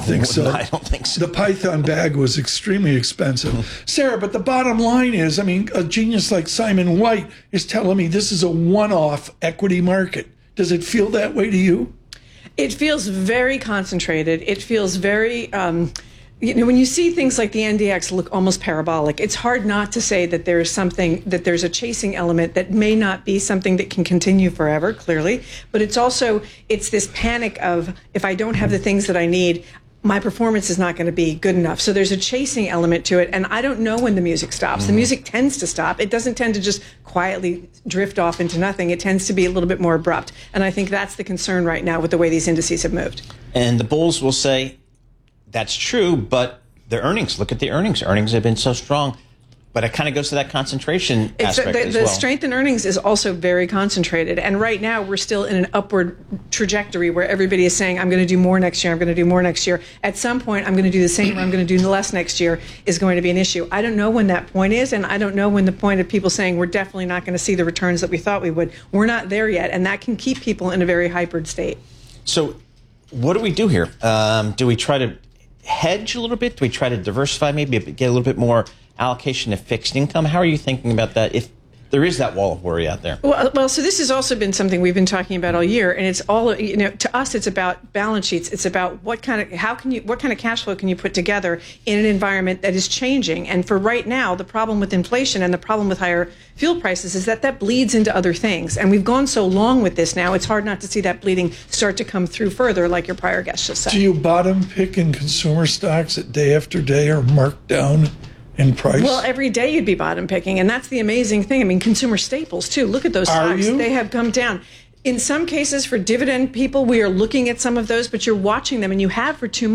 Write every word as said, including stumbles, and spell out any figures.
think so. I don't think so. The Python bag was extremely expensive. Sarah, but the bottom line is, I mean, a genius like Simon White is telling me this is a one-off equity market. Does it feel that way to you? It feels very concentrated. It feels very... Um, You know, when you see things like the N D X look almost parabolic, it's hard not to say that there's something, that there's a chasing element that may not be something that can continue forever, clearly. But it's also, it's this panic of, if I don't have the things that I need, my performance is not going to be good enough. So there's a chasing element to it. And I don't know when the music stops. Mm-hmm. The music tends to stop. It doesn't tend to just quietly drift off into nothing. It tends to be a little bit more abrupt. And I think that's the concern right now with the way these indices have moved. And the bulls will say, that's true, but the earnings, look at the earnings. Earnings have been so strong. But it kind of goes to that concentration it's aspect the, as the well. The strength in earnings is also very concentrated. And right now, we're still in an upward trajectory where everybody is saying, I'm going to do more next year, I'm going to do more next year. At some point, I'm going to do the same, or I'm going to do less next year is going to be an issue. I don't know when that point is, and I don't know when the point of people saying we're definitely not going to see the returns that we thought we would. We're not there yet, and that can keep people in a very hypered state. So what do we do here? Um, do we try to hedge a little bit? Do we try to diversify, maybe get a little bit more allocation of fixed income? How are you thinking about that if there is that wall of worry out there? Well, well, so this has also been something we've been talking about all year, and it's all, you know, to us, it's about balance sheets. It's about what kind of, how can you, what kind of cash flow can you put together in an environment that is changing? And for right now, the problem with inflation and the problem with higher fuel prices is that that bleeds into other things. And we've gone so long with this now, it's hard not to see that bleeding start to come through further, like your prior guest just said. Do you bottom pick in consumer stocks that day after day are marked down in price? Well, every day you'd be bottom picking, and that's the amazing thing. I mean, consumer staples, too. Look at those Are stocks. you? They have come down. In some cases, for dividend people, we are looking at some of those, but you're watching them, and you have for two months.